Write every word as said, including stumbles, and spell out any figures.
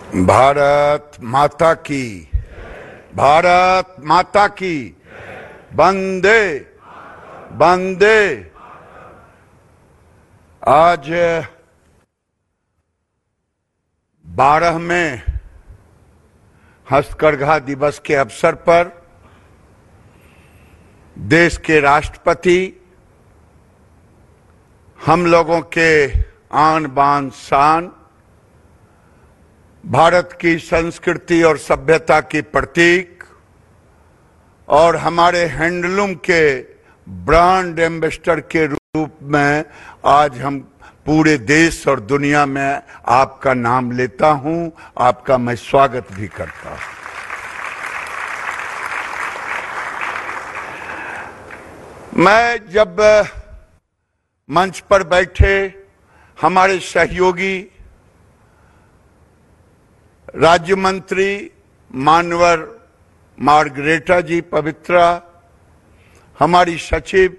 भारत माता की, भारत माता की, वंदे वंदे। आज बारहवें हस्तकरघा दिवस के अवसर पर देश के राष्ट्रपति हम लोगों के आन बान शान, भारत की संस्कृति और सभ्यता की प्रतीक और हमारे हैंडलूम के ब्रांड एम्बेसडर के रूप में आज हम पूरे देश और दुनिया में आपका नाम लेता हूं, आपका मैं स्वागत भी करता हूं। मैं जब मंच पर बैठे हमारे सहयोगी राज्य मंत्री मानवर मार्गरेटा जी पवित्रा, हमारी सचिव